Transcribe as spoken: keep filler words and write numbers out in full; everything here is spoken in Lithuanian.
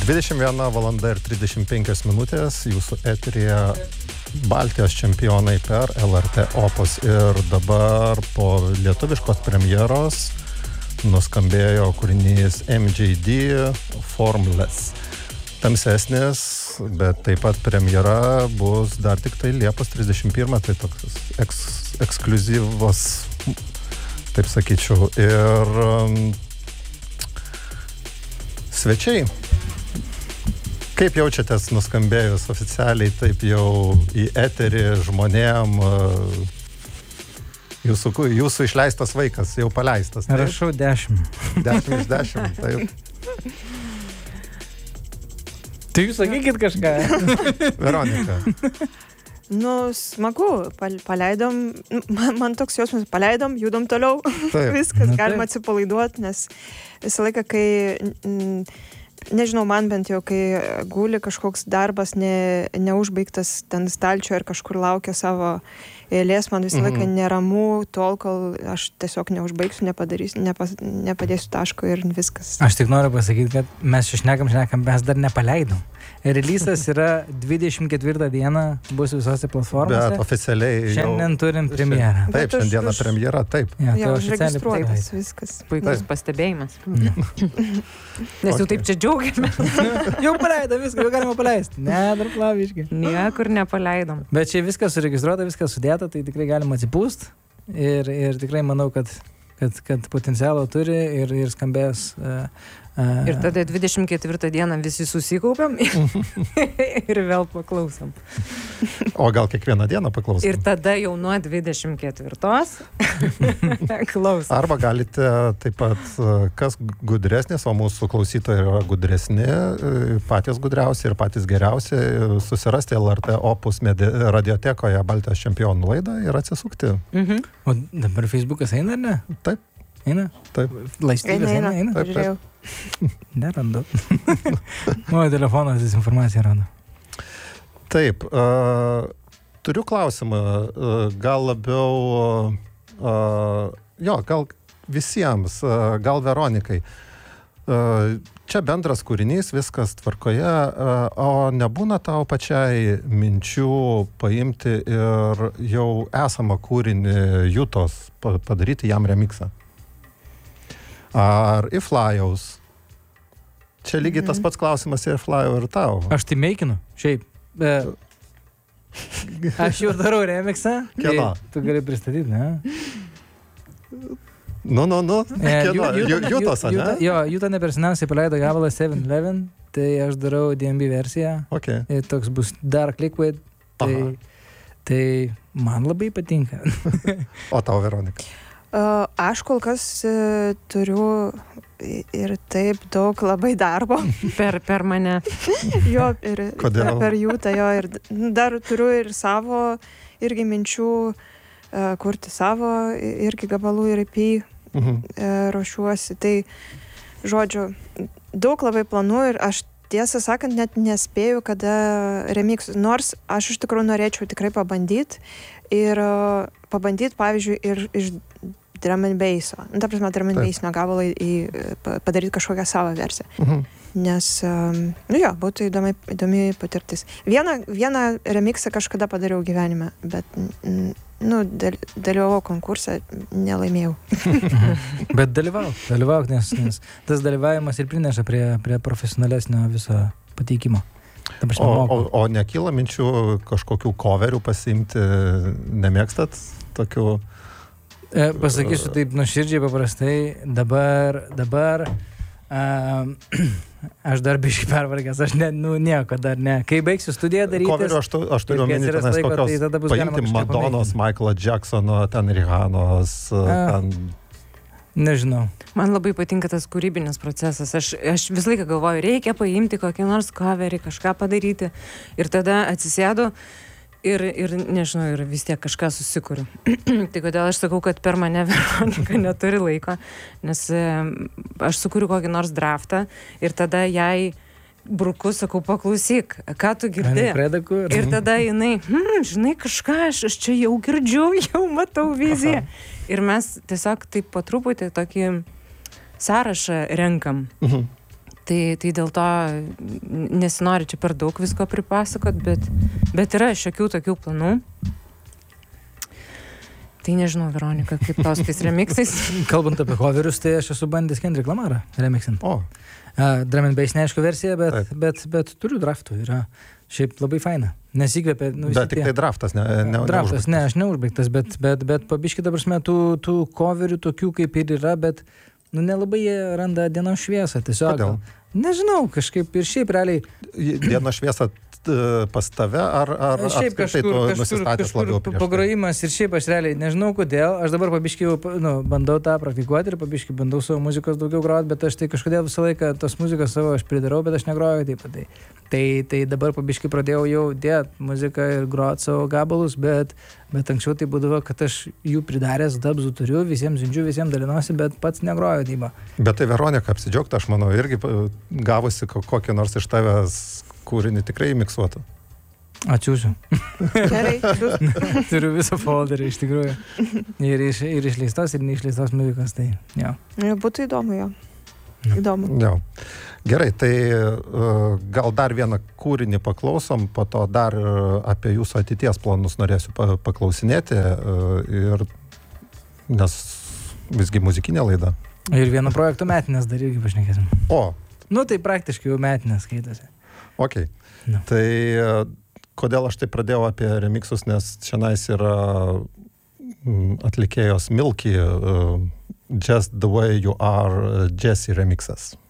dvidešimt viena valanda ir trisdešimt penkios minutės jūsų eteryje Baltijos čempionai per L R T Opus. Ir dabar po lietuviškos premjeros nuskambėjo kūrinys M J D Formless. Tamsesnis, bet taip pat premjera bus dar tik tai Liepos trisdešimt pirmą, tai toks eks, ekskliuzyvas, taip sakyčiau. Ir um, svečiai, kaip jaučiatės nuskambėjus oficialiai taip jau į eterį žmonėm, jūsų, jūsų išleistas vaikas, jau paleistas? Taip? Rašau dešimt. Dešimt iš dešimt, taip. Tai jūs sakykit kažką. Veronika. Nu, smagu, Pal- paleidom, man, man toks jausmas, paleidom, judom toliau, viskas, Nu, galima taip. atsipalaiduoti, nes visą laiką, kai, mm, nežinau, man bent jau, kai guli kažkoks darbas ne, neužbaigtas ten stalčio ir kažkur laukia savo eilės, man visą laiką Mhm. neramu, tol, kol aš tiesiog neužbaigsiu, nepadarysiu, nepas, nepadėsiu taško ir viskas. Aš tik noriu pasakyti, kad mes šnekam, šnekam, mes dar nepaleidom. Releasas yra dvidešimt ketvirtą dieną, bus visose platformose. Bet oficialiai jau... Šiandien turim premjerą. Taip, Bet aš- šiandieną aš- premjera, taip. Ja, tai Jau oficialiai užregistruotas paleidom. viskas. Puikus Taip. pastebėjimas. Ne. Nes jau Okay. taip čia džiaugiamės. Jau paleidom viską, jau galima paleisti. Ne, dar plaviškai. Niekur nepaleidom. Bet čia viskas suregistruota, viskas sudėta, tai tikrai galima atsipūst. Ir, ir tikrai manau, kad, kad, kad potencialo turi ir, ir skambės. Uh, uh, Ir tada dvidešimt ketvirtą dieną visi susikaupiam ir vėl paklausom. O gal kiekvieną dieną paklausom? Ir tada jau nuo dvidešimt ketvirtos klausom. Arba galite taip pat, kas gudresnis, o mūsų klausytojai yra gudresni, patys gudriausi ir patys geriausi, susirasti L R T Opus medi- radiotekoje Baltijos čempionų laidą ir atsisukti. Mhm. O dabar Facebookas eina ar ne? Taip, Eina? taip. Laistybės eina? Eina? Taip, taip. Žiūrėjau. Nerandu. Mano telefonas dezinformaciją randa. Taip, uh, turiu klausimą, uh, gal labiau, uh, jo, gal visiems, uh, gal Veronikai. Uh, čia bendras kūrinys, viskas tvarkoje, uh, o nebūna tau pačiai minčių paimti ir jau esamą kūrinį Jutos, pa- padaryti jam remixą? Ar Iflyaus? Čia lygiai tas pats klausimas ir Iflyaus ir tau. Aš tai meikinu, šiaip. E, aš jau darau remixą. Kieno? Tai tu gali pristatyti, ne? Nu, nu, nu, E, kieno? Ju- Ju- Jutos, Ju- ane? Juta- Jo, Juta neperseniausiai paleido gabalą seven eleven, tai aš darau D M B versiją. Okay. Ir toks bus Dark Liquid. Tai, Aha. tai man labai patinka. O tau, Veronika? Uh, aš kol kas uh, turiu i- ir taip daug labai darbo. Per, per mane. Jo, ir Kodėl? per, per Jutą, jo, ir d- nu, dar turiu ir savo, irgi minčių uh, kurti savo, i- irgi gabalų ir E P Mhm. uh, ruošiuosi. Tai, žodžiu, daug labai planų ir aš tiesą sakant net nespėju, kada remix, nors aš iš tikrųjų norėčiau tikrai pabandyti ir uh, pabandyti, pavyzdžiui, ir iš drum and basso. Nu, ta prasme, drum and Taip. bassinio gabalą į, į, pa- padaryti kažkokią savo versiją. Mhm. Nes, um, nu jo, būtų įdomi, įdomi patirtis. Vieną, vieną remixą kažkada padariau gyvenime, bet, mm, nu, dal- dalyvavau konkursą, nelaimėjau. Bet dalyvauk, dalyvauk, nes, nes tas dalyvavimas ir prineša prie, prie profesionalesnio viso pateikimo. Ta prasme, O, o, moku. o nekyla minčių kažkokių coverių pasiimti, nemėgstat tokių? E, pasakysiu taip nuoširdžiai paprastai, dabar, dabar um, aš dar biškai pervargęs, aš ne, nu, nieko dar ne. Kai baigsiu studiją daryti... Coverių aš, tu, aš turiu ir kai omeny atsiras tenais laiko, kokios, tai tada bus galima paimti kažką Madonos, pamėginti. Michaelo Jacksono, ten Rihanos, A. ten... Nežinau. Man labai patinka tas kūrybinis procesas. Aš, aš visą laiką galvoju, reikia paimti kokį nors coverį, kažką padaryti. Ir tada atsisėdu ir, ir nežinau, ir vis tiek kažką susikuriu. Tai kodėl aš sakau, kad per mane Veronika neturi laiko, nes e, aš sukuriu kokį nors draftą ir tada jai bruku, sakau, paklausyk, ką tu girdi. Preda kur. Ir tada jinai, hm, žinai, kažką, aš, aš čia jau girdžiu, jau matau viziją. Ir mes tiesiog taip po truputį tokį sąrašą renkam. Mhm. Tai, tai dėl to nesinori čia per daug visko pripasakot, bet, bet yra šiokių tokių planų. Tai nežinau, Veronika, kaip tau su tais remixais. Kalbant apie coverius, tai aš esu bandęs Kendrick Lamarą remixint. O, Uh, Drum and Bass neaišku versija, bet, Taip. bet, bet turiu draftų. Yra šiaip labai faina. Nesikvėpė. Nu, visi bet tik tie- tai draftas, ne, ne, Draftas, neužbaigtas. ne, aš neužbaigtas, bet, bet, bet pabiškit dabar sme tų, tų coverių tokių kaip ir yra, bet nu, nelabai jie randa dienos šviesą. Tiesiog. Kodėl? Nežinau, kažkaip ir šiaip realiai. Dienos šviesa t- pas tave, ar, ar Šiaip apskritai kažkur, tu kažkur, nusistatęs labiau kažkur prieš tai? pagrojimas ir šiaip aš realiai nežinau kodėl. Aš dabar pabiškai jau, nu, bandau tą praktikuoti ir pabiškai bandau savo muzikos daugiau groti, bet aš tai kažkodėl visą laiką tos muzikos savo aš pridarau, bet aš negroju taip pat. Tai, tai, tai dabar pabiškai pradėjau jau dėti muziką ir groti savo gabalus, bet, bet anksčiau tai būdavo, kad aš jų pridaręs dabzų turiu, visiems žindžiu, visiems dalinuosi, bet pats negroju taip. Bet tai Veronika apsidžiaugta, aš manau, irgi pa- gavusi ko- kokį nors iš tavęs kūrinį tikrai miksuotų. Ačiūsiu. Gerai, tu- Turiu visą folderį iš tikrųjų. Ir, iš, ir išleistos, ir neišleistos muzikos. Tai, jo. būtų įdomu jo. Įdomu. Jo. Gerai, tai uh, gal dar vieną kūrinį paklausom, po to dar uh, apie jūsų ateities planus norėsiu pa- paklausinėti, uh, ir, nes visgi muzikinė laida. Ir vieno projekto metinės dar irgi pašnekėsim. O, Nu, tai praktiškai jau metinės skaitosi. okei. Nu. Tai uh, kodėl aš tai pradėjau apie remixus, nes šiandien yra mm, atlikėjos Milky uh, Just the Way You Are uh, Jessie remixas.